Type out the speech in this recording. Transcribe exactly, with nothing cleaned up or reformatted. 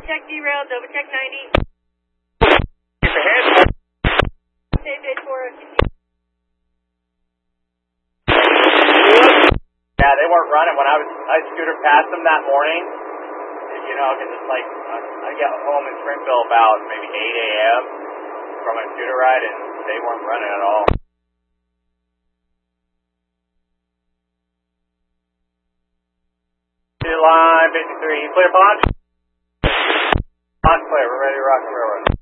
Check derailed, Nova Check ninety. Keep ahead. Save eight four. Yeah, they weren't running when I was, I scootered past them that morning, you know, because it's like, I get home in Springfield about maybe eight A M from my scooter ride, and they weren't running at all. Line fifty-three, clear pond? Pond clear, we're ready to rock the railroad.